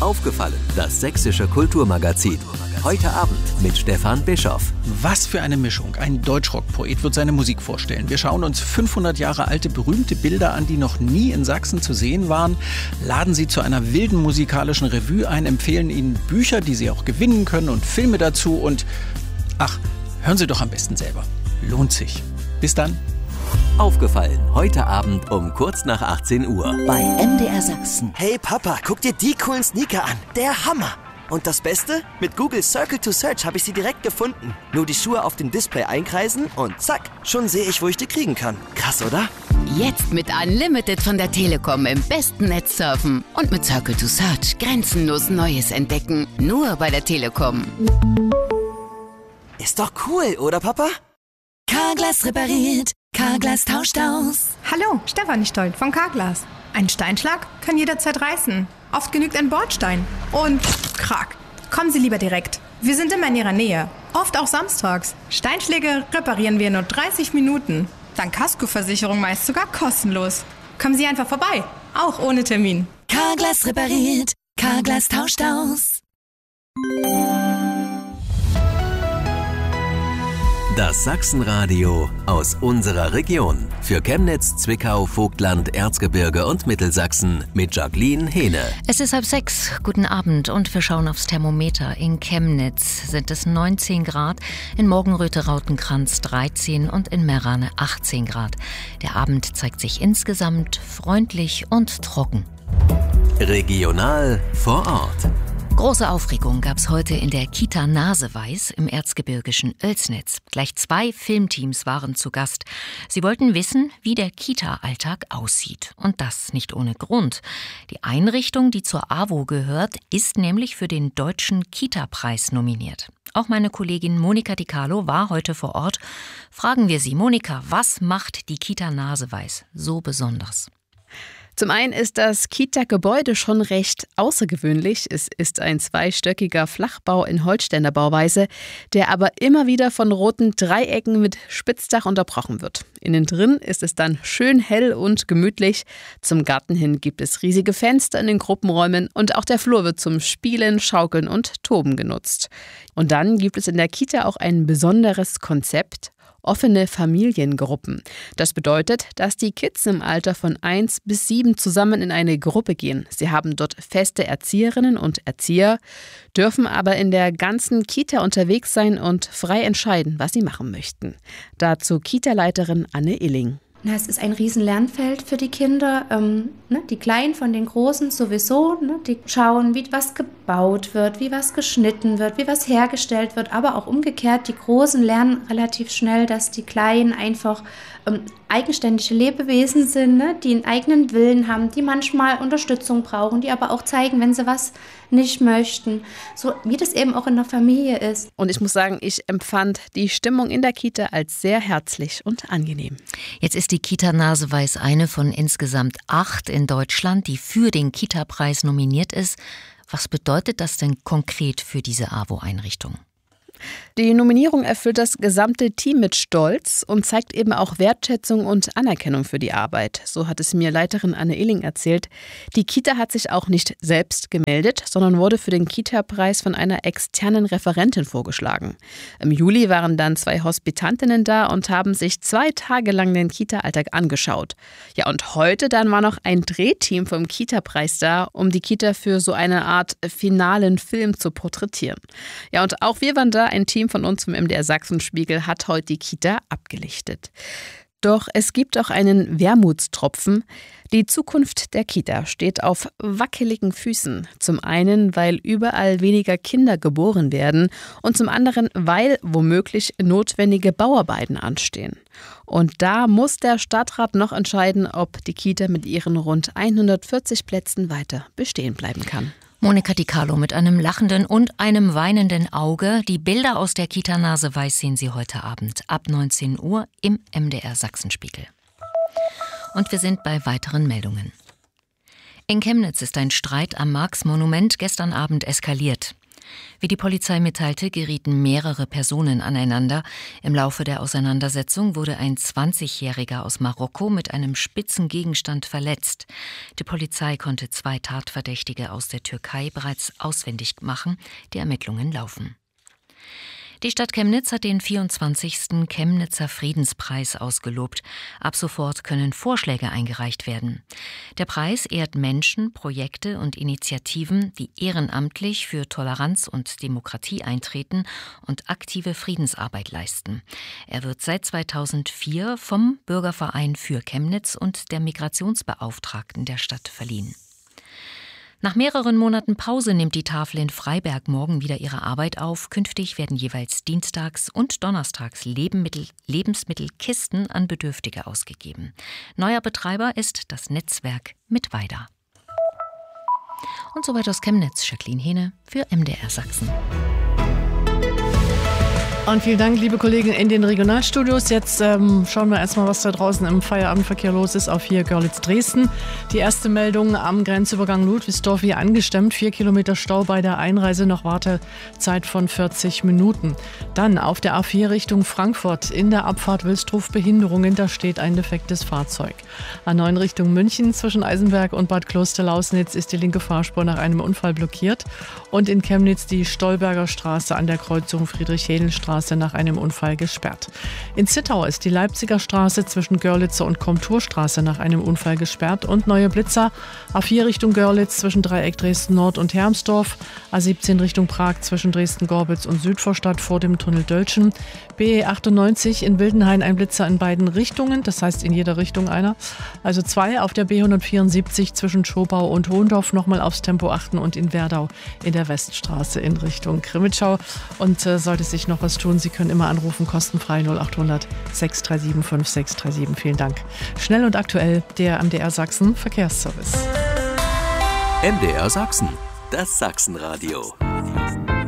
Aufgefallen, das sächsische Kulturmagazin. Heute Abend mit Stefan Bischoff. Was für eine Mischung. Ein Deutschrock-Poet wird seine Musik vorstellen. Wir schauen uns 500 Jahre alte berühmte Bilder an, die noch nie in Sachsen zu sehen waren, laden Sie zu einer wilden musikalischen Revue ein, empfehlen Ihnen Bücher, die Sie auch gewinnen können und Filme dazu und hören Sie doch am besten selber. Lohnt sich. Bis dann. Aufgefallen, heute Abend um kurz nach 18 Uhr. Bei MDR Sachsen. Hey Papa, guck dir die coolen Sneaker an. Der Hammer. Und das Beste? Mit Google Circle to Search habe ich sie direkt gefunden. Nur die Schuhe auf dem Display einkreisen und zack, schon sehe ich, wo ich die kriegen kann. Krass, oder? Jetzt mit Unlimited von der Telekom im besten Netz surfen. Und mit Circle to Search grenzenlos Neues entdecken. Nur bei der Telekom. Ist doch cool, oder Papa? Carglass repariert. Carglass tauscht aus. Hallo, Stefanie Stoll von Carglass. Ein Steinschlag kann jederzeit reißen. Oft genügt ein Bordstein. Und krack. Kommen Sie lieber direkt. Wir sind immer in Ihrer Nähe. Oft auch samstags. Steinschläge reparieren wir in nur 30 Minuten. Dank Kaskoversicherung meist sogar kostenlos. Kommen Sie einfach vorbei. Auch ohne Termin. Carglass repariert. Carglass tauscht aus. Das Sachsenradio aus unserer Region. Für Chemnitz, Zwickau, Vogtland, Erzgebirge und Mittelsachsen mit Jacqueline Hehne. Es ist 5:30. Guten Abend und wir schauen aufs Thermometer. In Chemnitz sind es 19 Grad, in Morgenröthe-Rautenkranz 13 und in Meerane 18 Grad. Der Abend zeigt sich insgesamt freundlich und trocken. Regional vor Ort. Große Aufregung gab es heute in der Kita Naseweiß im erzgebirgischen Oelsnitz. Gleich 2 Filmteams waren zu Gast. Sie wollten wissen, wie der Kita-Alltag aussieht. Und das nicht ohne Grund. Die Einrichtung, die zur AWO gehört, ist nämlich für den Deutschen Kita-Preis nominiert. Auch meine Kollegin Monika Di Carlo war heute vor Ort. Fragen wir sie, Monika, was macht die Kita Naseweiß so besonders? Zum einen ist das Kita-Gebäude schon recht außergewöhnlich. Es ist ein 2-stöckiger Flachbau in Holzständer Bauweise, der aber immer wieder von roten Dreiecken mit Spitzdach unterbrochen wird. Innen drin ist es dann schön hell und gemütlich. Zum Garten hin gibt es riesige Fenster in den Gruppenräumen und auch der Flur wird zum Spielen, Schaukeln und Toben genutzt. Und dann gibt es in der Kita auch ein besonderes Konzept: offene Familiengruppen. Das bedeutet, dass die Kids im Alter von 1 bis 7 zusammen in eine Gruppe gehen. Sie haben dort feste Erzieherinnen und Erzieher, dürfen aber in der ganzen Kita unterwegs sein und frei entscheiden, was sie machen möchten. Dazu Kita-Leiterin Anne Illing. Es ist ein riesen Lernfeld für die Kinder. Die Kleinen von den Großen sowieso. Die schauen, wie was gebaut wird, wie was geschnitten wird, wie was hergestellt wird. Aber auch umgekehrt, die Großen lernen relativ schnell, dass die Kleinen einfach eigenständige Lebewesen sind, die einen eigenen Willen haben, die manchmal Unterstützung brauchen, die aber auch zeigen, wenn sie was nicht möchten. So wie das eben auch in der Familie ist. Und ich muss sagen, ich empfand die Stimmung in der Kita als sehr herzlich und angenehm. Jetzt ist die Kita Naseweiß eine von insgesamt 8 in Deutschland, die für den Kita-Preis nominiert ist. Was bedeutet das denn konkret für diese AWO-Einrichtung? Die Nominierung erfüllt das gesamte Team mit Stolz und zeigt eben auch Wertschätzung und Anerkennung für die Arbeit. So hat es mir Leiterin Anne Illing erzählt. Die Kita hat sich auch nicht selbst gemeldet, sondern wurde für den Kita-Preis von einer externen Referentin vorgeschlagen. Im Juli waren dann 2 Hospitantinnen da und haben sich 2 Tage lang den Kita-Alltag angeschaut. Ja, und heute dann war noch ein Drehteam vom Kita-Preis da, um die Kita für so eine Art finalen Film zu porträtieren. Ja, und auch wir waren da. Ein Team von uns vom MDR Sachsenspiegel hat heute die Kita abgelichtet. Doch es gibt auch einen Wermutstropfen. Die Zukunft der Kita steht auf wackeligen Füßen. Zum einen, weil überall weniger Kinder geboren werden und zum anderen, weil womöglich notwendige Bauarbeiten anstehen. Und da muss der Stadtrat noch entscheiden, ob die Kita mit ihren rund 140 Plätzen weiter bestehen bleiben kann. Monika Di Carlo mit einem lachenden und einem weinenden Auge. Die Bilder aus der Kita Naseweiß sehen Sie heute Abend ab 19 Uhr im MDR Sachsenspiegel. Und wir sind bei weiteren Meldungen. In Chemnitz ist ein Streit am Marx-Monument gestern Abend eskaliert. Wie die Polizei mitteilte, gerieten mehrere Personen aneinander. Im Laufe der Auseinandersetzung wurde ein 20-Jähriger aus Marokko mit einem spitzen Gegenstand verletzt. Die Polizei konnte 2 Tatverdächtige aus der Türkei bereits ausfindig machen. Die Ermittlungen laufen. Die Stadt Chemnitz hat den 24. Chemnitzer Friedenspreis ausgelobt. Ab sofort können Vorschläge eingereicht werden. Der Preis ehrt Menschen, Projekte und Initiativen, die ehrenamtlich für Toleranz und Demokratie eintreten und aktive Friedensarbeit leisten. Er wird seit 2004 vom Bürgerverein für Chemnitz und der Migrationsbeauftragten der Stadt verliehen. Nach mehreren Monaten Pause nimmt die Tafel in Freiberg morgen wieder ihre Arbeit auf. Künftig werden jeweils dienstags und donnerstags Lebensmittelkisten an Bedürftige ausgegeben. Neuer Betreiber ist das Netzwerk Mittweida. Und soweit aus Chemnitz, Jacqueline Hehne für MDR Sachsen. Und vielen Dank, liebe Kollegen in den Regionalstudios. Jetzt schauen wir erstmal, was da draußen im Feierabendverkehr los ist auf hier Görlitz-Dresden. Die erste Meldung am Grenzübergang Ludwigsdorf hier angestemmt. 4 Kilometer Stau bei der Einreise, noch Wartezeit von 40 Minuten. Dann auf der A4 Richtung Frankfurt in der Abfahrt Wilsdruf Behinderungen, da steht ein defektes Fahrzeug. A9 Richtung München zwischen Eisenberg und Bad Kloster-Lausnitz ist die linke Fahrspur nach einem Unfall blockiert. Und in Chemnitz die Stolberger Straße an der Kreuzung Friedrich-Hädel-Straße nach einem Unfall gesperrt. In Zittau ist die Leipziger Straße zwischen Görlitzer und Komturstraße nach einem Unfall gesperrt und neue Blitzer. A4 Richtung Görlitz zwischen Dreieck Dresden-Nord und Hermsdorf. A17 Richtung Prag zwischen Dresden-Gorbitz und Südvorstadt vor dem Tunnel Dölschen. BE98 in Wildenhain ein Blitzer in beiden Richtungen, das heißt in jeder Richtung einer. Also 2 auf der B174 zwischen Schobau und Hohendorf nochmal aufs Tempo achten und in Werdau in der Weststraße in Richtung Krimitschau. Und sollte sich noch was tun, Sie können immer anrufen, kostenfrei 0800 637 5637. Vielen Dank. Schnell und aktuell der MDR Sachsen Verkehrsservice. MDR Sachsen, das Sachsenradio.